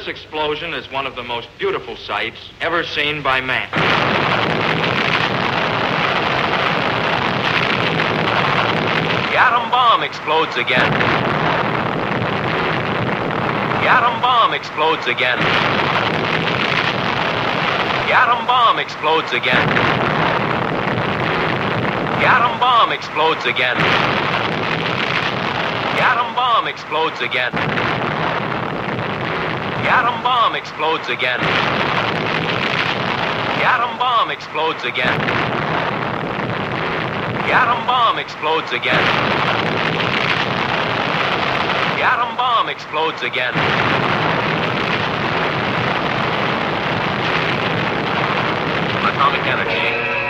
this explosion is one of the most beautiful sights ever seen by man. The atom bomb explodes again. The atom bomb explodes again. The atom bomb explodes again. The atom bomb explodes again. The atom bomb explodes again. The atom bomb explodes again. The atom bomb explodes again. The atom bomb explodes again. The atom bomb explodes again. Atomic energy